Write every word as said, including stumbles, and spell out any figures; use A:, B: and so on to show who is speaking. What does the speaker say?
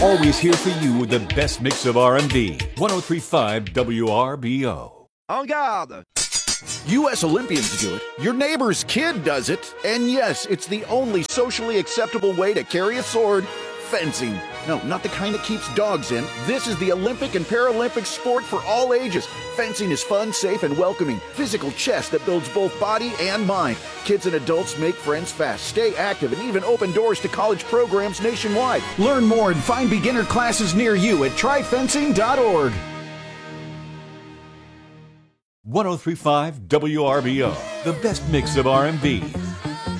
A: Always here for you with the best mix of R and B. one oh three point five W R B O.
B: En garde!
C: U S Olympians do it. Your neighbor's kid does it. And yes, it's the only socially acceptable way to carry a sword. Fencing. No, not the kind that keeps dogs in. This is the Olympic and Paralympic sport for all ages. Fencing is fun, safe, and welcoming. Physical chess that builds both body and mind. Kids and adults make friends fast, stay active, and even open doors to college programs nationwide. Learn more and find beginner classes near you at try fencing dot org.
A: one oh three point five W R B O, the best mix of R and B.